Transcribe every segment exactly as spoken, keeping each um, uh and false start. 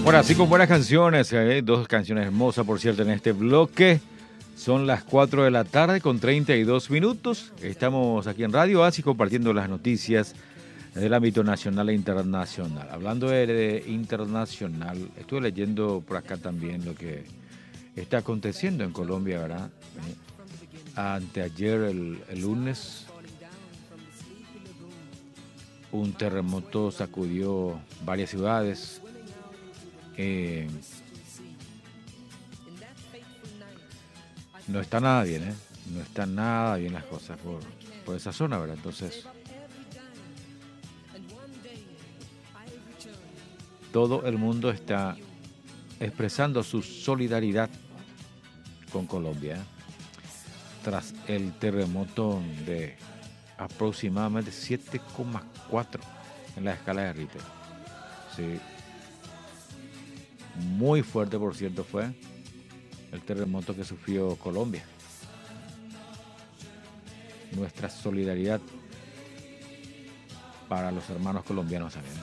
Bueno, así con buenas canciones, ¿eh? Dos canciones hermosas, por cierto, en este bloque. Son las cuatro de la tarde con treinta y dos minutos. Estamos aquí en Radio Oasis compartiendo las noticias del ámbito nacional e internacional. Hablando de, de internacional, estuve leyendo por acá también lo que está aconteciendo en Colombia, ¿verdad? Eh, anteayer, el, el lunes, un terremoto sacudió varias ciudades. Eh, no está nada bien, ¿eh? No está nada bien las cosas por, por esa zona, ¿verdad? Entonces, todo el mundo está expresando su solidaridad con Colombia, ¿eh? Tras el terremoto de aproximadamente siete coma cuatro en la escala de Richter. Sí. Muy fuerte, por cierto, fue el terremoto que sufrió Colombia. Nuestra solidaridad para los hermanos colombianos también.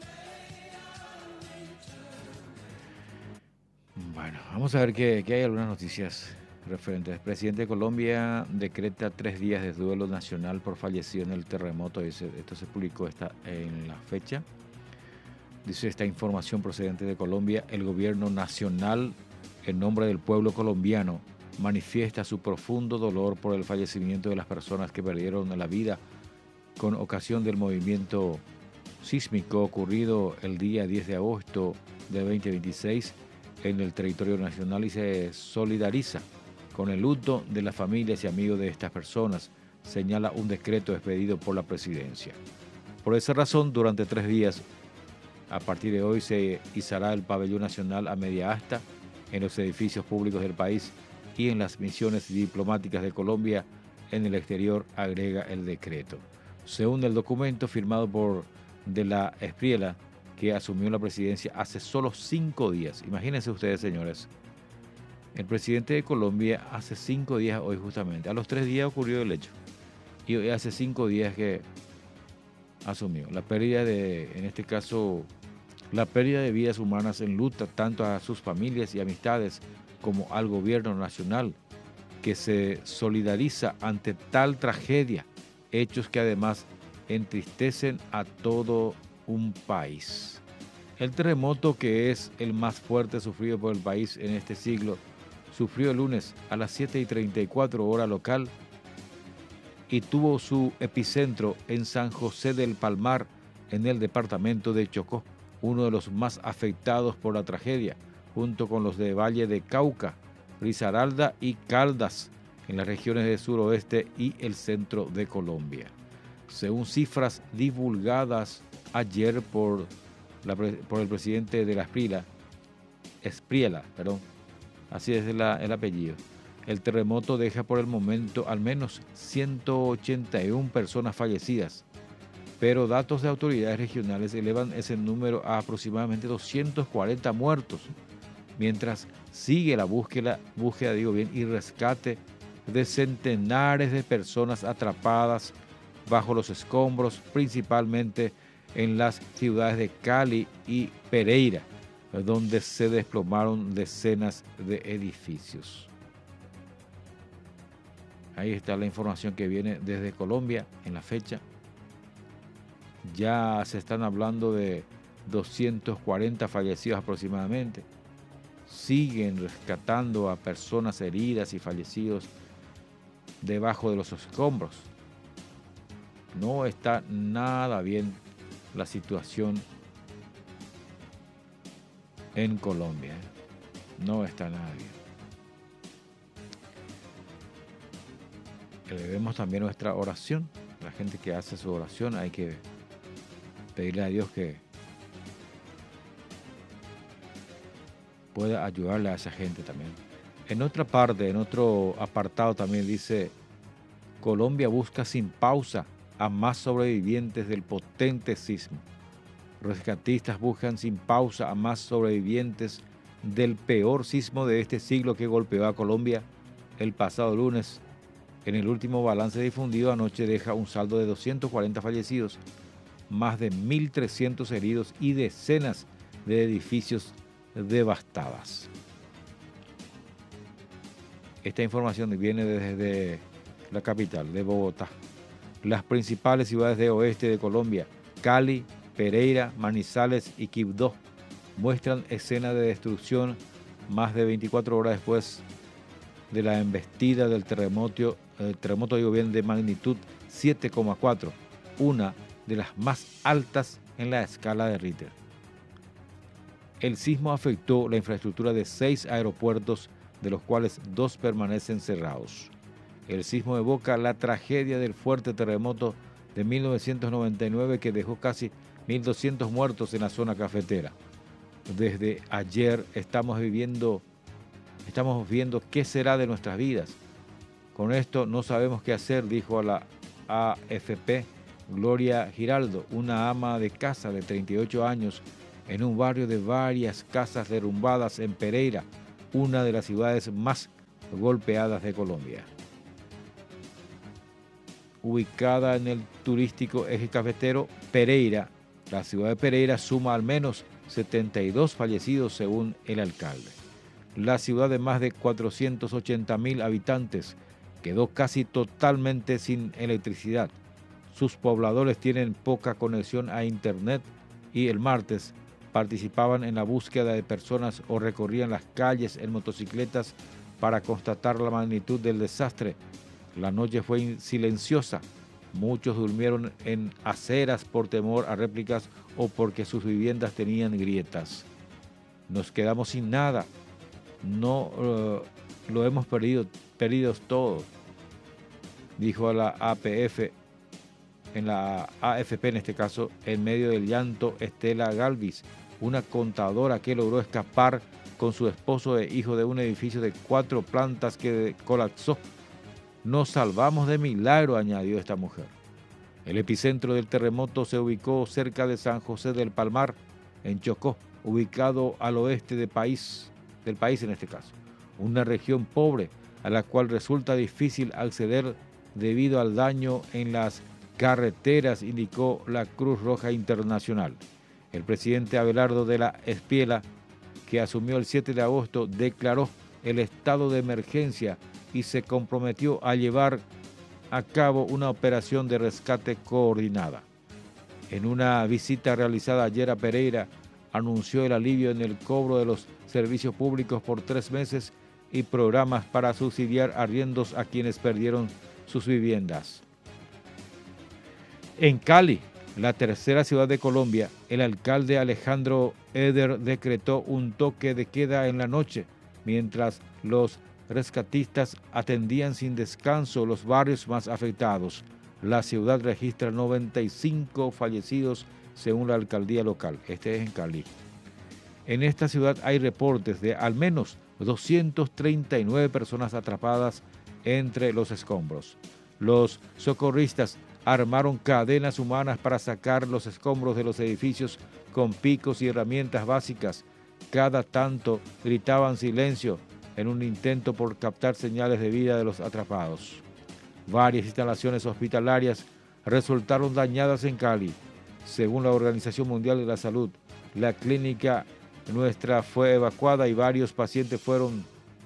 Bueno, vamos a ver que, que hay algunas noticias referentes. El presidente de Colombia decreta tres días de duelo nacional por fallecido en el terremoto. Dice, esto se publicó esta, en la fecha. Dice esta información procedente de Colombia: el gobierno nacional, en nombre del pueblo colombiano, manifiesta su profundo dolor por el fallecimiento de las personas que perdieron la vida con ocasión del movimiento sísmico ocurrido el día diez de agosto de veinte veintiséis en el territorio nacional, y se solidariza con el luto de las familias y amigos de estas personas, señala un decreto expedido por la presidencia. Por esa razón, durante tres días, a partir de hoy, se izará el pabellón nacional a media asta en los edificios públicos del país y en las misiones diplomáticas de Colombia en el exterior, agrega el decreto. Según el documento firmado por De la Espriella, que asumió la presidencia hace solo cinco días. Imagínense ustedes, señores. El presidente de Colombia hace cinco días, hoy justamente, a los tres días ocurrió el hecho. Y hoy hace cinco días que asumió. La pérdida de, en este caso, la pérdida de vidas humanas enluta tanto a sus familias y amistades como al gobierno nacional, que se solidariza ante tal tragedia, hechos que además entristecen a todo un país. El terremoto, que es el más fuerte sufrido por el país en este siglo, sufrió el lunes a las siete y treinta y cuatro hora local y tuvo su epicentro en San José del Palmar, en el departamento de Chocó, uno de los más afectados por la tragedia, junto con los de Valle de Cauca, Risaralda y Caldas, en las regiones del suroeste y el centro de Colombia. Según cifras divulgadas ayer por, la, por el presidente de la Espriella, Espriella, perdón, así es la, el apellido, el terremoto deja por el momento al menos ciento ochenta y una personas fallecidas, pero datos de autoridades regionales elevan ese número a aproximadamente doscientos cuarenta muertos, mientras sigue la búsqueda, búsqueda digo bien, y rescate de centenares de personas atrapadas bajo los escombros, principalmente en las ciudades de Cali y Pereira, donde se desplomaron decenas de edificios. Ahí está la información que viene desde Colombia en la fecha. Ya se están hablando de doscientos cuarenta fallecidos aproximadamente. Siguen rescatando a personas heridas y fallecidos debajo de los escombros. No está nada bien la situación en Colombia. No está nada bien. Le debemos también nuestra oración. La gente que hace su oración, hay que pedirle a Dios que pueda ayudarle a esa gente también. En otra parte, en otro apartado también dice: Colombia busca sin pausa a más sobrevivientes del potente sismo. Rescatistas buscan sin pausa a más sobrevivientes del peor sismo de este siglo que golpeó a Colombia el pasado lunes. En el último balance difundido anoche deja un saldo de doscientos cuarenta fallecidos, más de mil trescientos heridos y decenas de edificios devastadas. Esta información viene desde la capital, de Bogotá. Las principales ciudades de oeste de Colombia, Cali, Pereira, Manizales y Quibdó, muestran escenas de destrucción más de veinticuatro horas después de la embestida del terremoto, el terremoto digo bien, de magnitud siete coma cuatro, una de las más altas en la escala de Richter. El sismo afectó la infraestructura de seis aeropuertos, de los cuales dos permanecen cerrados. El sismo evoca la tragedia del fuerte terremoto de mil novecientos noventa y nueve que dejó casi mil doscientos muertos en la zona cafetera. Desde ayer estamos viviendo, estamos viendo qué será de nuestras vidas. Con esto no sabemos qué hacer, dijo a la A F P Gloria Giraldo, una ama de casa de treinta y ocho años en un barrio de varias casas derrumbadas en Pereira, una de las ciudades más golpeadas de Colombia. Ubicada en el turístico eje cafetero, Pereira, la ciudad de Pereira suma al menos setenta y dos fallecidos según el alcalde. La ciudad de más de cuatrocientos ochenta mil habitantes quedó casi totalmente sin electricidad. Sus pobladores tienen poca conexión a internet y el martes participaban en la búsqueda de personas o recorrían las calles en motocicletas para constatar la magnitud del desastre. La noche fue silenciosa. Muchos durmieron en aceras por temor a réplicas o porque sus viviendas tenían grietas. Nos quedamos sin nada. No uh, lo hemos perdido, perdidos todos, dijo a la A P F, en la A F P en este caso, en medio del llanto, Estela Galvis, una contadora que logró escapar con su esposo e hijo de un edificio de cuatro plantas que colapsó. Nos salvamos de milagro, añadió esta mujer. El epicentro del terremoto se ubicó cerca de San José del Palmar, en Chocó, ubicado al oeste del país, del país en este caso, una región pobre a la cual resulta difícil acceder debido al daño en las carreteras, indicó la Cruz Roja Internacional. El presidente Abelardo de la Espiela, que asumió el siete de agosto, declaró el estado de emergencia y se comprometió a llevar a cabo una operación de rescate coordinada. En una visita realizada ayer a Pereira, anunció el alivio en el cobro de los servicios públicos por tres meses y programas para subsidiar arriendos a quienes perdieron sus viviendas. En Cali, la tercera ciudad de Colombia, el alcalde Alejandro Eder decretó un toque de queda en la noche, mientras los rescatistas atendían sin descanso los barrios más afectados. La ciudad registra noventa y cinco fallecidos según la alcaldía local. Este es en Cali. En esta ciudad hay reportes de al menos doscientas treinta y nueve personas atrapadas entre los escombros. Los socorristas armaron cadenas humanas para sacar los escombros de los edificios con picos y herramientas básicas. Cada tanto gritaban silencio en un intento por captar señales de vida de los atrapados. Varias instalaciones hospitalarias resultaron dañadas en Cali. Según la Organización Mundial de la Salud, la clínica nuestra fue evacuada y varios pacientes fueron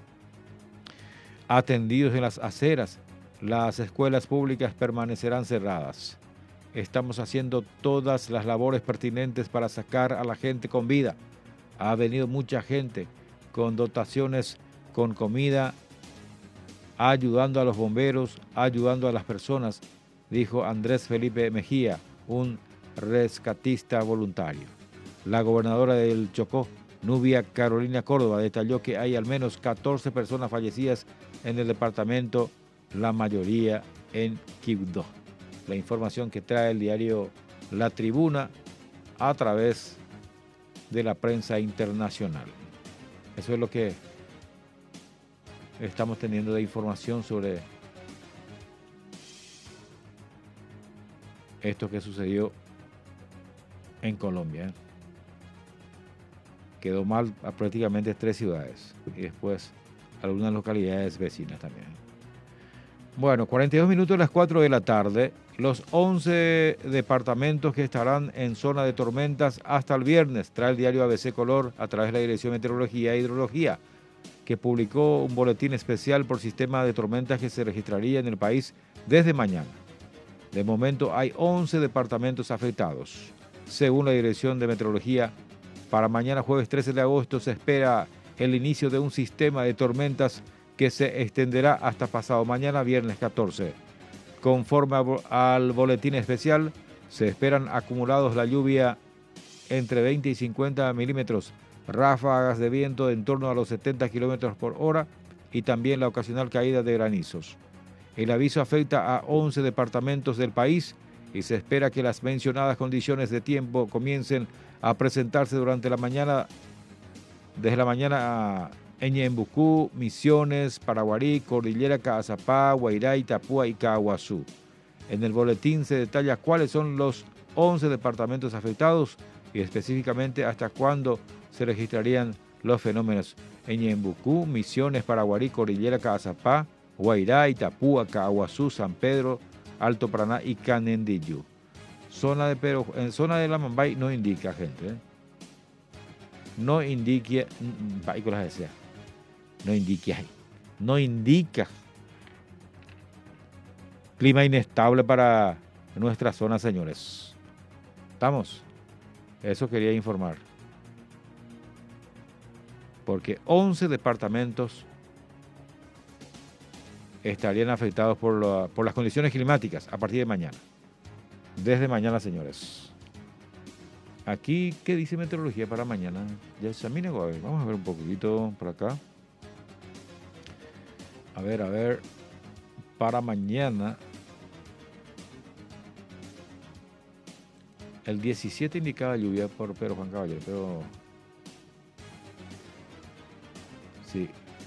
atendidos en las aceras. Las escuelas públicas permanecerán cerradas. Estamos haciendo todas las labores pertinentes para sacar a la gente con vida. Ha venido mucha gente con dotaciones, con comida, ayudando a los bomberos, ayudando a las personas, dijo Andrés Felipe Mejía, un rescatista voluntario. La gobernadora del Chocó, Nubia Carolina Córdoba, detalló que hay al menos catorce personas fallecidas en el departamento, la mayoría en Quibdó. La información que trae el diario La Tribuna a través de la prensa internacional. Eso es lo que estamos teniendo de información sobre esto que sucedió en Colombia. Quedó mal a prácticamente tres ciudades y después algunas localidades vecinas también. Bueno, cuarenta y dos minutos a las cuatro de la tarde. los once departamentos que estarán en zona de tormentas hasta el viernes, trae el diario A B C Color a través de la Dirección de Meteorología e Hidrología, que publicó un boletín especial por sistema de tormentas que se registraría en el país desde mañana. De momento hay once departamentos afectados. Según la Dirección de Meteorología, para mañana jueves trece de agosto se espera el inicio de un sistema de tormentas que se extenderá hasta pasado mañana, viernes catorce. Conforme al boletín especial, se esperan acumulados la lluvia entre veinte y cincuenta milímetros, ráfagas de viento de en torno a los setenta kilómetros por hora y también la ocasional caída de granizos. El aviso afecta a once departamentos del país y se espera que las mencionadas condiciones de tiempo comiencen a presentarse durante la mañana, desde la mañana en Ñembucú, Misiones, Paraguarí, Cordillera, Caazapá, Guairá, Itapúa y Caguazú. En el boletín se detalla cuáles son los once departamentos afectados y específicamente hasta cuándo se registrarían los fenómenos en Ñembucú, Misiones, Paraguarí, Cordillera, Caazapá, Guairá, Itapúa, Caguazú, San Pedro, Alto Paraná y Canendillú. Zona de Pero, en zona de la Mambay no indica, gente. ¿eh? No indica, no indica, no indica clima inestable para nuestra zona, señores. ¿Estamos? Eso quería informar. Porque once departamentos estarían afectados por, la, por las condiciones climáticas a partir de mañana. Desde mañana, señores. Aquí, ¿qué dice meteorología para mañana? Ya examina, a ver, vamos a ver un poquito por acá. A ver, a ver. Para mañana, el diecisiete indicaba lluvia por Pedro Juan Caballero, pero sí.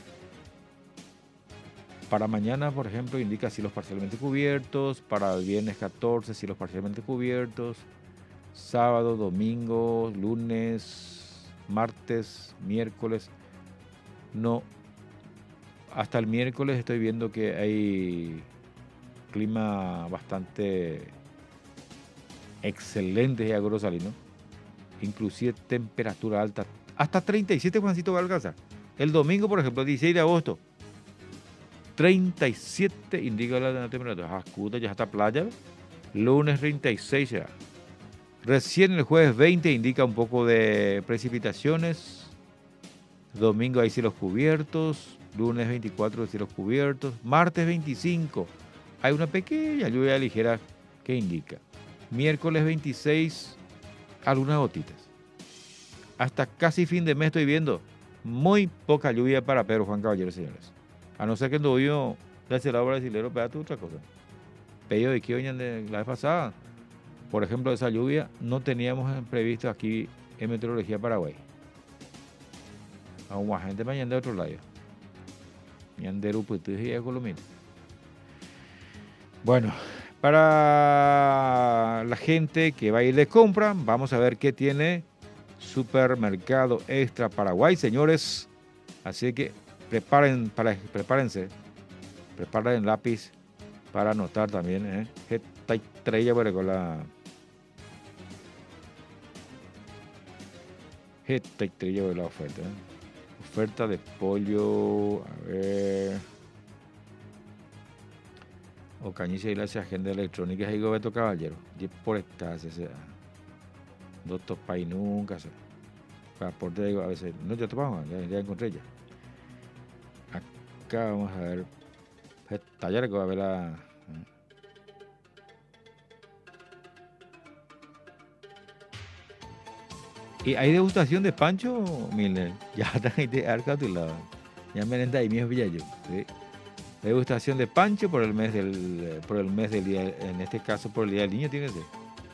Para mañana, por ejemplo, indica cielos parcialmente cubiertos. Para el viernes catorce, cielos parcialmente cubiertos. Sábado, domingo, lunes, martes, miércoles. No. Hasta el miércoles estoy viendo que hay clima bastante excelente y agrosalino. Inclusive temperatura alta. Hasta treinta y siete, Juancito, va a alcanzar. El domingo, por ejemplo, dieciséis de agosto. treinta y siete indica la temperatura. Jascuta, ya está playa. Lunes treinta y seis ya. Recién el jueves veinte indica un poco de precipitaciones. Domingo hay cielos cubiertos. Lunes veinticuatro cielos cubiertos. Martes veinticinco hay una pequeña lluvia ligera que indica. Miércoles veintiséis algunas gotitas. Hasta casi fin de mes estoy viendo muy poca lluvia para Pedro Juan Caballero, señores. A no ser que el novio de ese lado brasileño peda otra cosa. Pedido de que de la vez pasada, por ejemplo, esa lluvia no teníamos previsto aquí en Meteorología Paraguay. A un agente mañana de otro lado. Bueno, para la gente que va a ir de compra, vamos a ver qué tiene Supermercado Extra Paraguay, señores. Así que preparen, para, prepárense, preparen el lápiz para anotar también. ¿eh? Esta estrella con la esta estrella de la oferta. ¿eh? Oferta de pollo, a ver. O cañiza y la agenda electrónica y Gobeto Caballero. Y por esta, sea. Doctor Pay nunca se. Pasaporte digo a veces. No, ya topamos, ya, ya encontré ya. Acá vamos a ver. Tallar que va a ver la. ¿Y hay degustación de Pancho, Milner? Ya está ahí de arca a tu lado. Ya me lenta ahí mismo Villallo. ¿sí? Degustación de Pancho por el mes del por el mes del día, en este caso por el Día del Niño tiene que ser.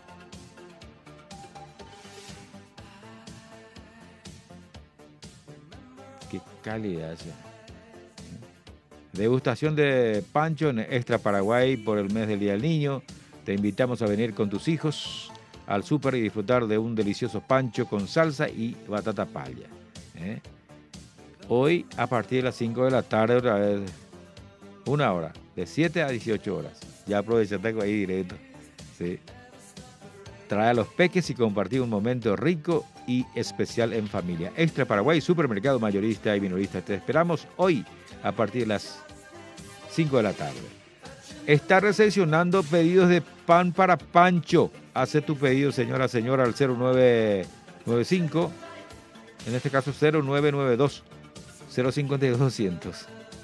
Qué calidad esa. Degustación de Pancho en Extra Paraguay por el mes del Día del Niño. Te invitamos a venir con tus hijos al súper y disfrutar de un delicioso pancho con salsa y batata palha. ¿eh? Hoy a partir de las cinco de la tarde, otra vez, una hora, de siete a dieciocho horas. Ya aprovechate ahí directo. Sí. Trae a los peques y compartir un momento rico y especial en familia. Extra Paraguay, supermercado mayorista y minorista. Te esperamos hoy a partir de las cinco de la tarde. Está recepcionando pedidos de pan para Pancho. Hace tu pedido, señora, señora, al cero nueve nueve cinco. En este caso, cero nueve nueve dos, cero cinco dos doscientos.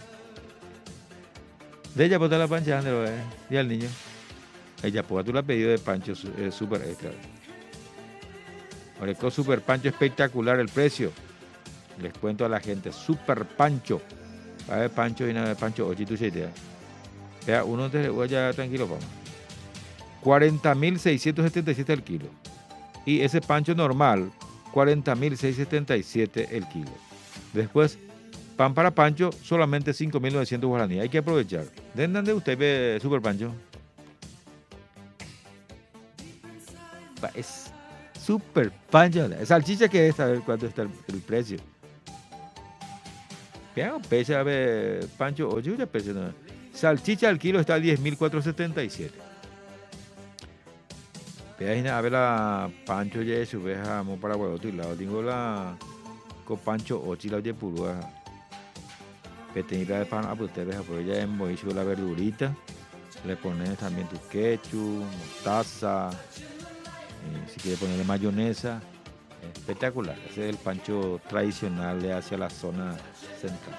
De ella, botar la pancha, Andrés, eh. Y al niño. Ella, pues tú la pedido de Pancho eh, Super Extra. Oreco Super Pancho, espectacular el precio. Les cuento a la gente, Super Pancho. A ver, Pancho y nada de Pancho, oye, tú se idea. Vea, uno te voy ya tranquilo, vamos. cuarenta mil seiscientos setenta y siete el kilo. Y ese Pancho normal, cuarenta mil seiscientos setenta y siete el kilo. Después, pan para Pancho, solamente cinco mil novecientos guaraníes. Hay que aprovechar. ¿De dónde usted ve Super Pancho? Es Super Pancho. Salchicha que es, a ver cuánto está el, el precio. Vean, pesa, a ver, Pancho, oye, ya pesa, no. Salchicha al kilo está a diez mil cuatrocientos setenta y siete. Vean, a ver la Pancho ya su veja mo para Guadoto y lado. Tengo la con Pancho ochi la de purua. Petenita de pan, ah, pues usted veja, pues ya hemos hecho la verdurita. Le pones también tu ketchup, mostaza. Eh, si quiere ponerle mayonesa, eh, espectacular. Ese es el Pancho tradicional de hacia la zona central.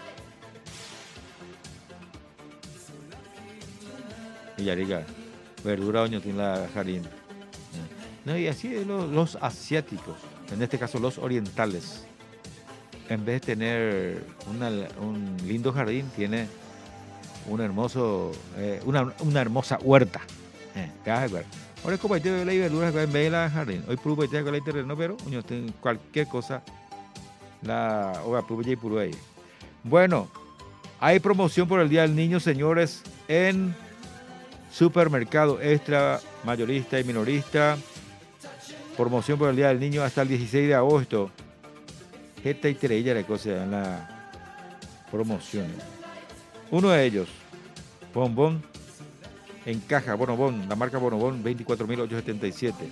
Y ya diga, verdura oño tiene la jardín. No, y así los, los asiáticos, en este caso los orientales, en vez de tener una, un lindo jardín, tiene un hermoso, eh, una, una hermosa huerta. Eh, Ahora es como de la verdura en vez de la jardín. Hoy pruebo que la terreno, pero uno tiene cualquier cosa la oiga pruebo y puro ahí. Bueno, hay promoción por el Día del Niño, señores, en Supermercado Extra, mayorista y minorista. Promoción por el Día del Niño hasta el dieciséis de agosto. Esta y Terella de cosas en la promoción. Uno de ellos, bombón en caja, Bonobón, la marca Bonobón, veinticuatro mil ochocientos setenta y siete.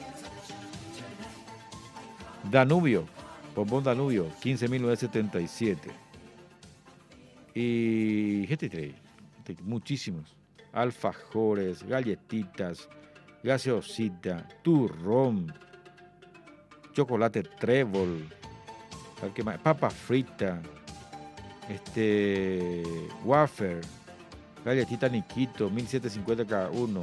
Danubio, bombón Danubio, quince mil novecientos setenta y siete. Y G T tres, muchísimos. Alfajores, galletitas, gaseosita, turrón, chocolate trébol, papa frita, este, wafer, galletita Niquito, mil setecientos cincuenta cada uno.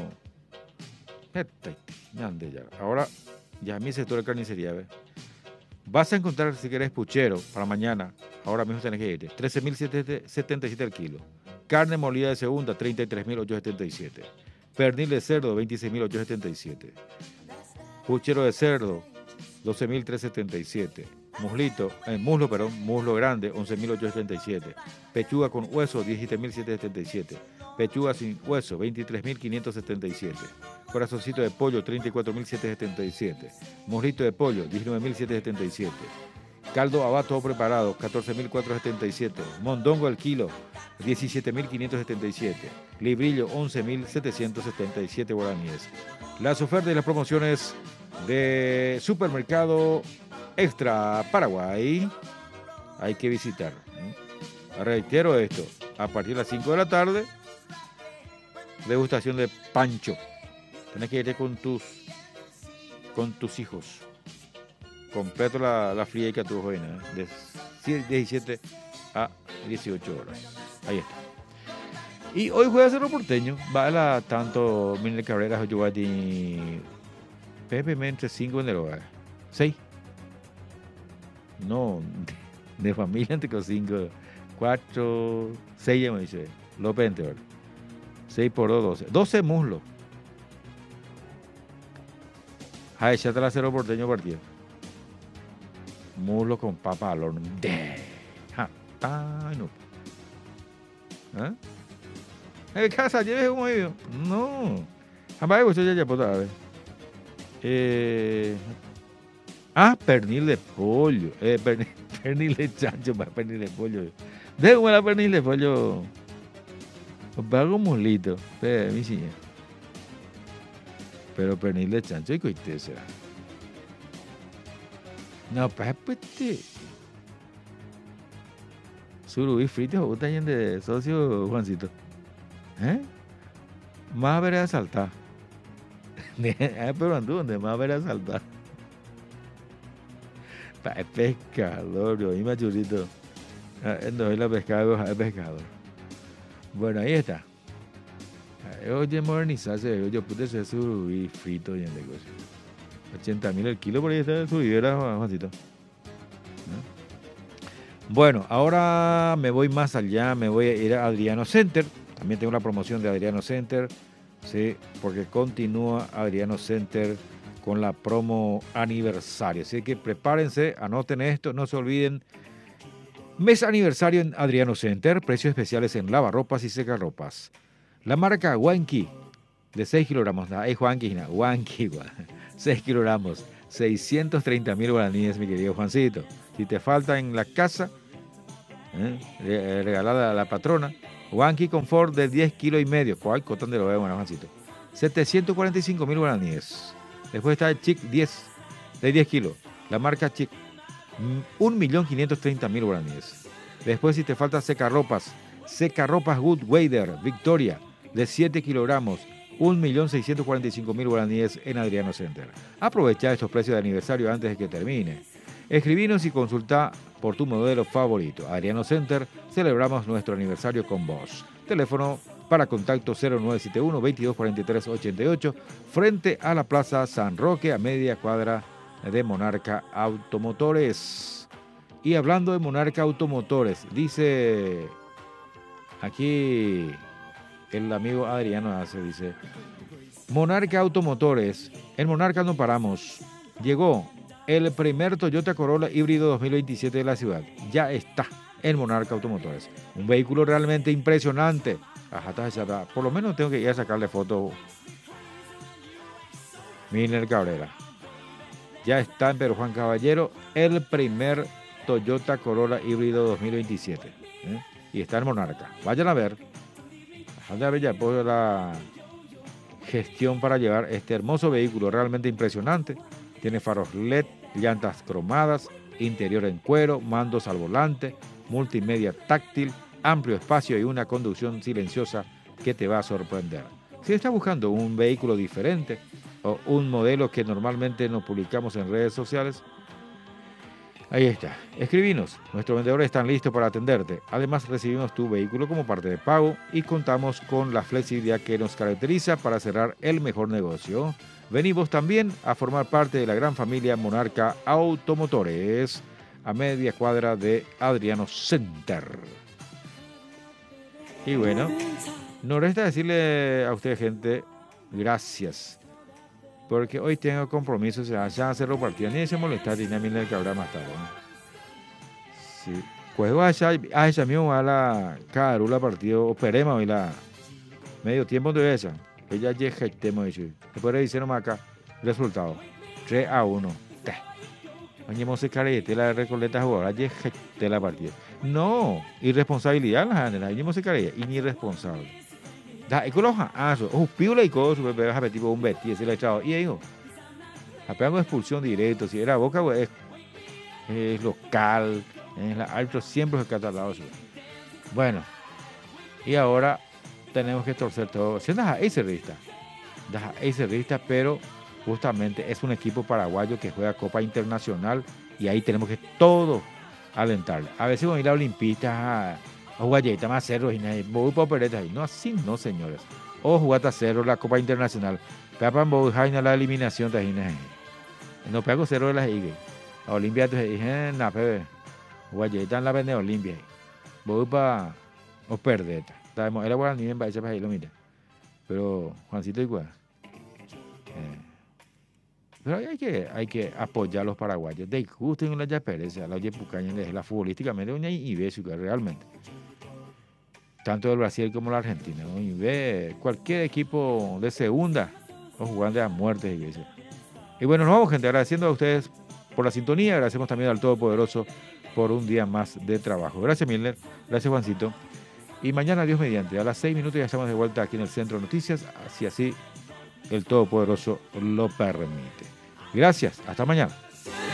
Ahora, ya a mi sector de carnicería, ¿ves? Vas a encontrar, si querés, puchero para mañana. Ahora mismo tenés que irte. trece mil setenta y siete el kilo. Carne molida de segunda, treinta y tres mil ochocientos setenta y siete. Pernil de cerdo, veintiséis mil ochocientos setenta y siete. Puchero de cerdo, doce mil trescientos setenta y siete. Muslito, eh, muslo, perdón, muslo grande, once mil ochocientos setenta y siete. Pechuga con hueso, diecisiete mil setecientos setenta y siete. Pechuga sin hueso, veintitrés mil quinientos setenta y siete. Corazoncito de pollo, treinta y cuatro mil setecientos setenta y siete. Muslito de pollo, diecinueve mil setecientos setenta y siete. Caldo abato todo preparado, catorce mil cuatrocientos setenta y siete. Mondongo al kilo, diecisiete mil quinientos setenta y siete. Librillo, once mil setecientos setenta y siete guaraníes. Las ofertas y las promociones de Supermercado Extra Paraguay hay que visitar. Reitero esto, a partir de las cinco de la tarde, degustación de Pancho. Tienes que irte con tus con tus hijos. Completo la, la fría y que tu joven, ¿eh? De diecisiete a dieciocho horas. Ahí está. Y hoy juega Cerro Porteño. Va a la tanto Miguel Cabrera, Joyati, Pepe entre cinco en el hogar. seis. No, de familia entre con cinco. cuatro, seis, ya me dice. López Enteor. seis por dos, doce. doce muslos. Ay, ya te la Cerro Porteño partido. Muslo con papa al horno. Ja, ta, no. ¿Ah? ¿En casa lleves un oído? No. Jamás he ya ya puta ver. Eh. Ah, pernil de pollo. Eh, pernil, pernil de chancho, más pernil de pollo. Déjame la pernil de pollo. Hago un muslito. Espera, mi señor. Pero pernil de chancho y coite será. No, pues, pues, surubí frito, ¿o también de socio, Juancito? ¿Eh? Más veré a saltar. Pero ando donde más veré a saltar. Es pescador, yo, y machurito. No es la pescador, es pescador. Bueno, ahí está. Oye, modernizarse, yo pude ser surubí frito y en negocio. ochenta mil el kilo, por ahí está subidera, Juancito. Bueno, ahora me voy más allá, me voy a ir a Adriano Center. También tengo la promoción de Adriano Center, sí, porque continúa Adriano Center con la promo aniversario. Así que prepárense, anoten esto, no se olviden. Mes aniversario en Adriano Center, precios especiales en lavarropas y secarropas. La marca Wanki, de seis kilogramos, es Wanki, Wanki, seis kilogramos, seiscientos treinta mil guaraníes, mi querido Juancito. Si te falta en la casa, ¿eh? regalada a la patrona, Wanki Confort de diez kilos y medio. ¿Cuál? Cotón de lo veo, bueno, Juancito. setecientos cuarenta y cinco mil guaraníes. Después está el Chic diez, de diez kilos. La marca Chic, un millón quinientos treinta mil guaraníes. Después, si te falta secarropas, secarropas Good Weather, Victoria, de siete kilogramos, un millón seiscientos cuarenta y cinco mil guaraníes en Adriano Center. Aprovecha estos precios de aniversario antes de que termine. Escribinos y consulta por tu modelo favorito. Adriano Center, celebramos nuestro aniversario con vos. Teléfono para contacto cero nueve siete uno, veintidós cuarenta y tres ochenta y ocho, frente a la Plaza San Roque, a media cuadra de Monarca Automotores. Y hablando de Monarca Automotores, dice aquí el amigo Adriano hace, dice, Monarca Automotores, en Monarca no paramos. Llegó el primer Toyota Corolla híbrido dos mil veintisiete de la ciudad. Ya está en Monarca Automotores. Un vehículo realmente impresionante. Ajá, por lo menos tengo que ir a sacarle foto. Miner Cabrera. Ya está en Pedro Juan Caballero el primer Toyota Corolla híbrido dos mil veintisiete. ¿eh? Y está en Monarca. Vayan a ver. Vayan a ver ya por la gestión para llevar este hermoso vehículo realmente impresionante. Tiene faros L E D, llantas cromadas, interior en cuero, mandos al volante, multimedia táctil, amplio espacio y una conducción silenciosa que te va a sorprender. Si estás buscando un vehículo diferente o un modelo que normalmente no publicamos en redes sociales, ahí está. Escribinos. Nuestros vendedores están listos para atenderte. Además, recibimos tu vehículo como parte de pago y contamos con la flexibilidad que nos caracteriza para cerrar el mejor negocio. Venimos también a formar parte de la gran familia Monarca Automotores, a media cuadra de Adriano Center. Y bueno, nos resta decirle a usted, gente, gracias. Porque hoy tengo compromisos, ya hacerlo partido. Ni se molesta, tiene a mí el cabrón más tarde. ¿no? Sí. Pues allá, allá mismo a la carula partido, operemos hoy la medio tiempo de esa. Ella ya temo dicho. Después le hicieron acá resultado. tres a uno. Oye, se carete la recoleta jugadora, ya de la partida. No, irresponsabilidad la gente, la se carete, irresponsable. Da, y coloja, ah, eso, oh, piula y cosa, bebé, vas a tipo un betí, ese le echado. Y digo, apenas expulsión directo, si era Boca, es, es local, en la alto siempre es catalado. Bueno, y ahora tenemos que torcer todo. Si andas a ese revista, das a ese revista, pero justamente es un equipo paraguayo que juega Copa Internacional y ahí tenemos que todo alentarle. A veces con ir a Olimpistas a, a jugar ya más cerros y nadie, voy para operetas ahí. No, así no, señores. O jugar a cero la Copa Internacional. Pepan voy a la eliminación de no pego cero de las I G. A Olimpia te dije, na, pepe. Jugar ya en la vende Olimpia. Voy para o perdeta. Estamos era guaraní en Baeza para ahí lo mira. Pero Juancito igual. Eh, Pero hay que, hay que apoyar a los paraguayos. De justo en la yapereza, la oye pucaña, la futbolísticamente, una y ve realmente. Tanto el Brasil como la Argentina. ¿no? Y ve cualquier equipo de segunda o jugando a muerte. Y, y bueno, nos vamos, gente, agradeciendo a ustedes por la sintonía. Agradecemos también al Todopoderoso por un día más de trabajo. Gracias, Milner. Gracias, Juancito. Y mañana, Dios mediante, a las seis minutos ya estamos de vuelta aquí en el Centro de Noticias. Así, así el Todopoderoso lo permite. Gracias, hasta mañana.